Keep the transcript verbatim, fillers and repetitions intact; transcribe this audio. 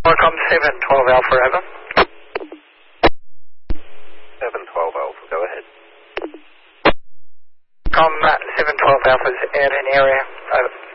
Welcome seven twelve Alpha, over. seven twelve Alpha, go ahead. Com uh, seven twelve Alpha's out in area, over.